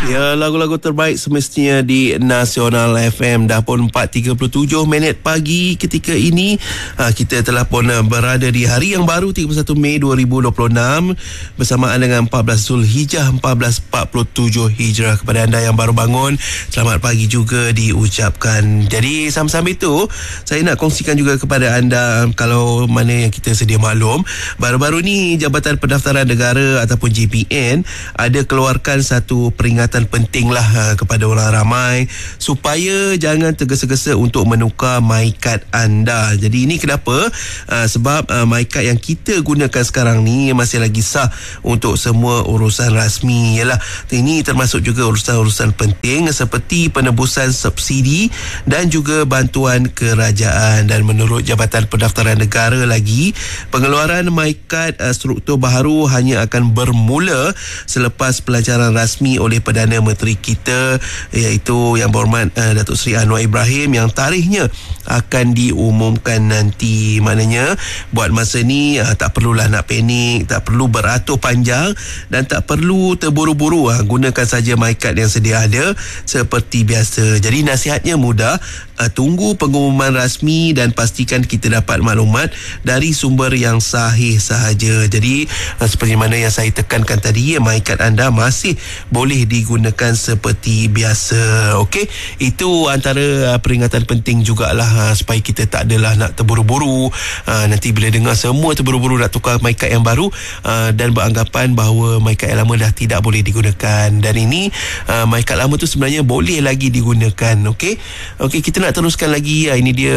Ya, lagu-lagu terbaik semestinya di Nasional FM. Dah pun 4.37 minit pagi ketika ini. Kita telah pun berada di hari yang baru 31 Mei 2026 bersamaan dengan 14 Zulhijjah 1447 Hijrah. Kepada anda yang baru bangun, selamat pagi juga diucapkan. Jadi sama-sama itu, saya nak kongsikan juga kepada anda, kalau mana yang kita sedia maklum, baru-baru ni Jabatan Pendaftaran Negara ataupun JPN ada keluarkan satu peringatan penting lah kepada orang ramai supaya jangan tergesa-gesa untuk menukar MyKad anda. Jadi ini kenapa? Sebab MyKad yang kita gunakan sekarang ni masih lagi sah untuk semua urusan rasmi. Yalah, ini termasuk juga urusan-urusan penting seperti penebusan subsidi dan juga bantuan kerajaan. Dan menurut Jabatan Pendaftaran Negara lagi, pengeluaran MyKad struktur baharu hanya akan bermula selepas pelancaran rasmi oleh Perdana Menteri kita, iaitu Yang Berhormat Datuk Seri Anwar Ibrahim, yang tarikhnya akan diumumkan nanti. Maknanya buat masa ni tak perlulah nak panik, tak perlu beratur panjang dan tak perlu terburu-buru. Gunakan saja MyKad yang sedia ada seperti biasa. Jadi nasihatnya mudah, tunggu pengumuman rasmi dan pastikan kita dapat maklumat dari sumber yang sahih sahaja. Jadi seperti mana yang saya tekankan tadi, MyKad anda masih boleh digunakan seperti biasa. Okey, itu antara peringatan penting jugalah, supaya kita tak adalah nak terburu-buru. Nanti bila dengar semua terburu-buru nak tukar MyKad yang baru dan beranggapan bahawa MyKad yang lama dah tidak boleh digunakan. Dan ini MyKad lama tu sebenarnya boleh lagi digunakan. Okey, kita nak teruskan lagi. Ini dia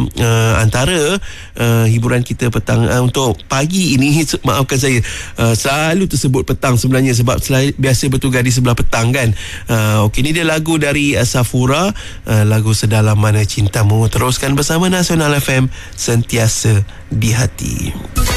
antara hiburan kita petang untuk pagi ini. Maafkan saya, selalu tersebut petang sebenarnya sebab biasa bertugas di sebelah petang kan. Okey, ini dia lagu dari Safura, lagu Sedalam Mana Cintamu. Teruskan bersama Nasional FM, sentiasa di hati.